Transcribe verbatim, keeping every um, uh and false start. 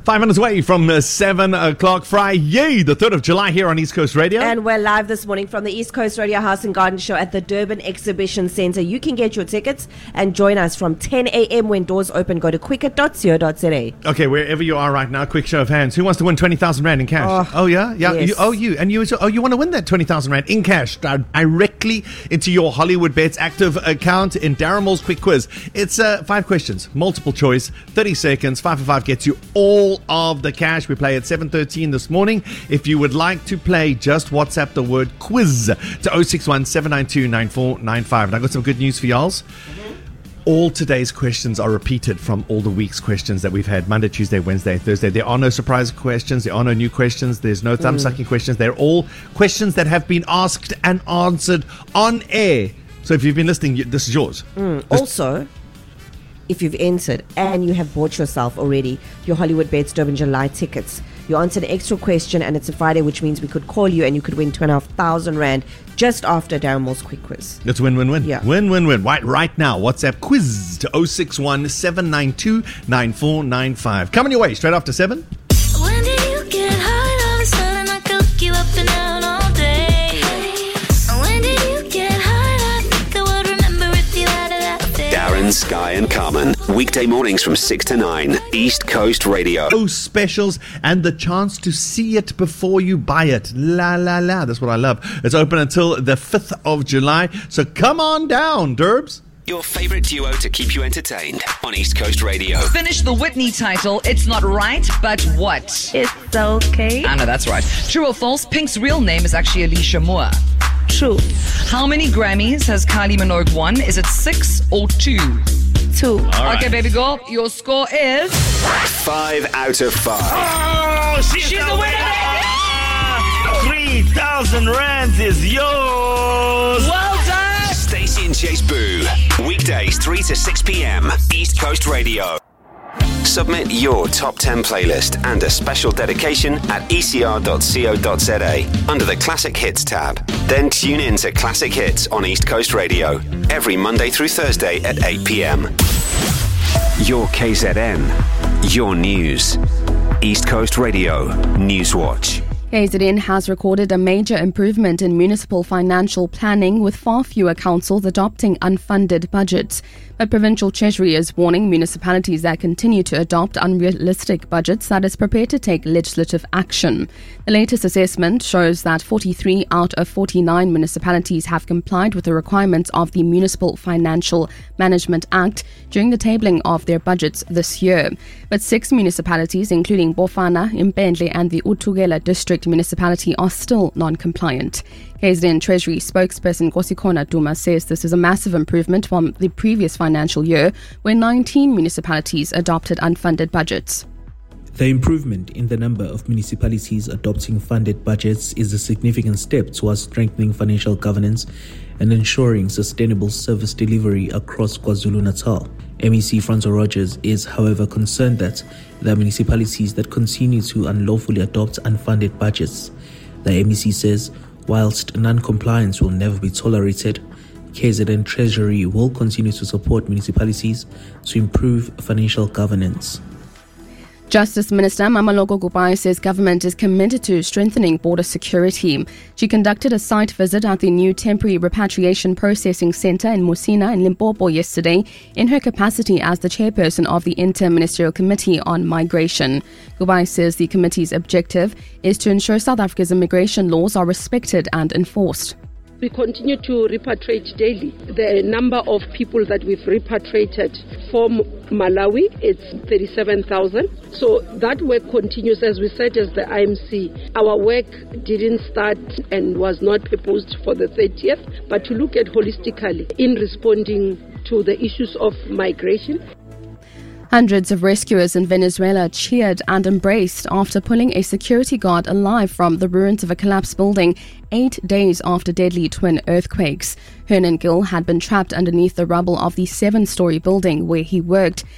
Five minutes away from uh, seven o'clock Friday, the third of July here on East Coast Radio. And we're live this morning from the East Coast Radio House and Garden Show at the Durban Exhibition Centre. You can get your tickets and join us from ten a.m. when doors open. Go to quicket dot co dot za. Okay, wherever you are right now, quick show of hands. Who wants to win twenty thousand rand in cash? Oh, oh yeah? Yeah. yes. You, oh, you. And you Oh, you want to win that twenty thousand rand in cash directly into your Hollywood Bets active account in Darren Quick Quiz. It's uh, five questions, multiple choice, thirty seconds. Five for five gets you all of the cash. We play at seven thirteen this morning. If you would like to play, just WhatsApp the word quiz to oh six one, seven nine two, nine four nine five. And I got some good news for y'all. All today's questions are repeated from all the week's questions that we've had Monday, Tuesday, Wednesday, Thursday. There are no surprise questions. There are no new questions. There's no thumb-sucking mm. questions. They're all questions that have been asked and answered on air. So if you've been listening, this is yours. Mm. Also, if you've entered and you have bought yourself already your Hollywood Bets Durban July tickets, you answered an extra question and it's a Friday, which means we could call you and you could win two and a half thousand rand just after Darren Moore's quick quiz. It's win, win, win. Yeah. Win, win, win. Right, right now, WhatsApp quiz to oh six one, seven nine two, nine four nine five. Coming your way straight after seven. When did you get high? All of a sudden I could look you up and down all day. When did you get high? I think I would remember if you had a laugh. Darren, Sky and Carmen. Weekday mornings from six to nine. East Coast Radio. Oh, specials and the chance to see it before you buy it. La, la, la. That's what I love. It's open until the fifth of July. So come on down, Derbs. Your favourite duo to keep you entertained on East Coast Radio. Finish the Whitney title. It's not right, but what? It's okay. I know, that's right. True or false, Pink's real name is actually Alicia Moore. True. How many Grammys has Kylie Minogue won? Is it six or two? Two. All right. Okay, baby girl, your score is... Five out of five. Oh, she's, She's the the winner, winner! Three thousand rands is yours. Well done! Stacey and Chase Boo. Weekdays three to six p.m. East Coast Radio. Submit your top ten playlist and a special dedication at e c r dot co dot za under the Classic Hits tab. Then tune in to Classic Hits on East Coast Radio every Monday through Thursday at eight p.m. Your K Z N, your news. East Coast Radio Newswatch. K Z N has recorded a major improvement in municipal financial planning, with far fewer councils adopting unfunded budgets. But Provincial Treasury is warning municipalities that continue to adopt unrealistic budgets that is prepared to take legislative action. The latest assessment shows that forty-three out of forty-nine municipalities have complied with the requirements of the Municipal Financial Management Act during the tabling of their budgets this year. But six municipalities, including Bofana, Impendle and the Utugela District Municipality, are still non-compliant. K Z N Treasury spokesperson Kosikona Duma says this is a massive improvement from the previous financial year, where nineteen municipalities adopted unfunded budgets. The improvement in the number of municipalities adopting funded budgets is a significant step towards strengthening financial governance and ensuring sustainable service delivery across KwaZulu-Natal. M E C Franzo Rogers is, however, concerned that there are municipalities that continue to unlawfully adopt unfunded budgets. The M E C says, whilst non-compliance will never be tolerated, K Z N Treasury will continue to support municipalities to improve financial governance. Justice Minister Mamaloko Kupai says government is committed to strengthening border security. She conducted a site visit at the new temporary repatriation processing centre in Musina in Limpopo yesterday in her capacity as the chairperson of the Inter-Ministerial Committee on Migration. Kupai says the committee's objective is to ensure South Africa's immigration laws are respected and enforced. We continue to repatriate daily. The number of people that we've repatriated from Malawi, it's thirty-seven thousand. So that work continues. As we said as the I M C, our work didn't start and was not proposed for the thirtieth, but to look at holistically in responding to the issues of migration. Hundreds of rescuers in Venezuela cheered and embraced after pulling a security guard alive from the ruins of a collapsed building eight days after deadly twin earthquakes. Hernan Gill had been trapped underneath the rubble of the seven-story building where he worked.